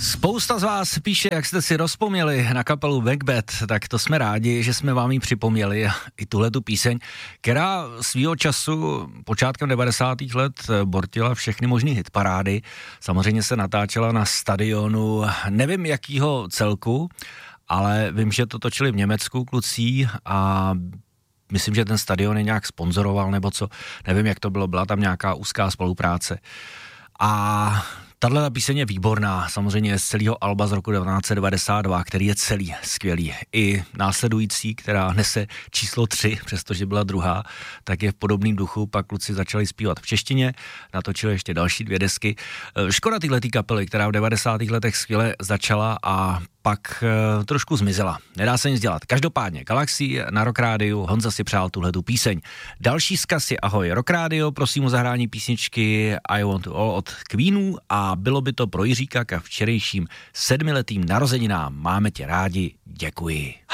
Spousta z vás píše, jak jste si rozpomněli na kapelu Macbeth, tak to jsme rádi, že jsme vám ji připomněli, i tuhletu píseň, která svýho času počátkem 90. let bortila všechny možný hitparády. Samozřejmě se natáčela na stadionu, nevím jakýho celku, ale vím, že to točili v Německu kluci a myslím, že ten stadion je nějak sponzoroval nebo co, nevím, jak to bylo, byla tam nějaká úzká spolupráce. A tahle píseň je výborná, samozřejmě z celého alba z roku 1992, který je celý skvělý. I následující, která nese číslo 3, přestože byla druhá, tak je v podobném duchu, pak kluci začali zpívat v češtině, natočili ještě další 2 desky. Škoda téhletý kapely, která v 90. letech skvěle začala a pak trošku zmizela. Nedá se nic dělat. Každopádně Galaxii na Rock Rádiu, Honza si přál tuhletu píseň. Další vzkaz je ahoj Rock Radio, prosím o zahrání písničky I Want to All od Queenů a bylo by to pro Jiříka k včerejším 7letým narozeninám. Máme tě rádi, děkuji.